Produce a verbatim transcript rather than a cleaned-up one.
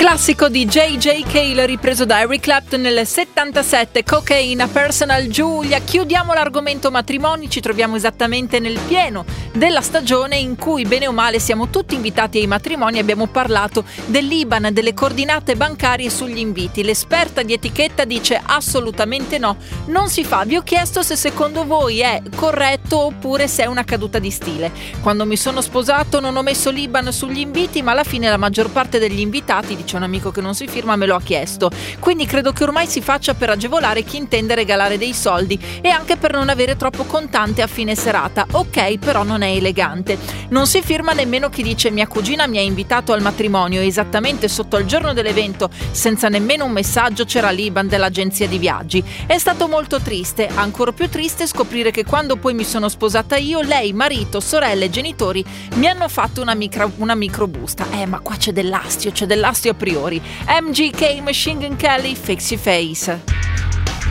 Classico di J J. Cale ripreso da Eric Clapton nel settantasette, Cocaine, Personal Giulia. Chiudiamo l'argomento matrimoni, ci troviamo esattamente nel pieno della stagione in cui bene o male siamo tutti invitati ai matrimoni. Abbiamo parlato dell'I B A N, delle coordinate bancarie sugli inviti. L'esperta di etichetta dice assolutamente no, non si fa. Vi ho chiesto se secondo voi è corretto oppure se è una caduta di stile. Quando mi sono sposato non ho messo l'I B A N sugli inviti, ma alla fine la maggior parte degli invitati, dice un amico che non si firma, me lo ha chiesto. Quindi credo che ormai si faccia per agevolare chi intende regalare dei soldi e anche per non avere troppo contante a fine serata. Ok, però non è elegante. Non si firma nemmeno chi dice mia cugina mi ha invitato al matrimonio e esattamente sotto il giorno dell'evento, senza nemmeno un messaggio, c'era l'I B A N dell'agenzia di viaggi. È stato molto triste, ancora più triste scoprire che quando poi mi sono sposata io, lei, marito, sorelle e genitori mi hanno fatto una micro, una microbusta. Eh, ma qua c'è dell'astio, c'è dell'astio a priori. M G K, Machine Gun Kelly, Fix Your Face.